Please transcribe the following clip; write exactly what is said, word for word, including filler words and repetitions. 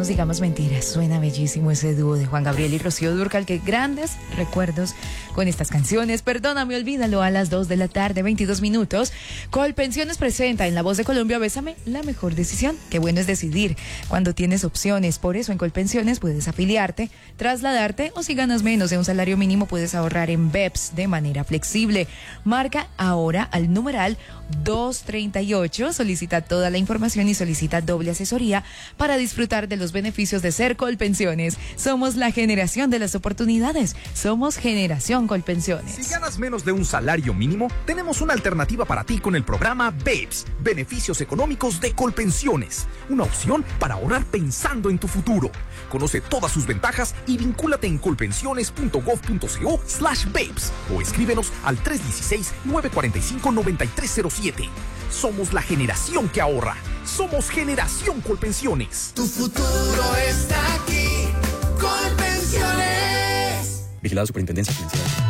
nos digamos mentiras. Suena bellísimo ese dúo de Juan Gabriel y Rocío Dúrcal. Que grandes recuerdos con estas canciones. Perdóname, olvídalo, a las dos de la tarde, veintidós minutos. Colpensiones presenta en La Voz de Colombia, Bésame, la mejor decisión. Qué bueno es decidir cuando tienes opciones. Por eso en Colpensiones puedes afiliarte, trasladarte o si ganas menos de un salario mínimo puedes ahorrar en B E P S de manera flexible. Marca ahora al numeral doscientos treinta y ocho, solicita toda la información y solicita doble asesoría para disfrutar de los beneficios de ser Colpensiones. Somos la generación de las oportunidades. Somos Generación Colpensiones. Si ganas menos de un salario mínimo, tenemos una alternativa para ti con el programa B E P S, Beneficios Económicos de Colpensiones. Una opción para ahorrar pensando en tu futuro. Conoce todas sus ventajas y vincúlate en colpensiones.gov.co slash B E P S o escríbenos al tres uno seis, nueve cuatro cinco, nueve tres cero siete. Somos la generación que ahorra. Somos Generación Colpensiones. Tu futuro está aquí. Colpensiones. Vigilado Superintendencia Financiera.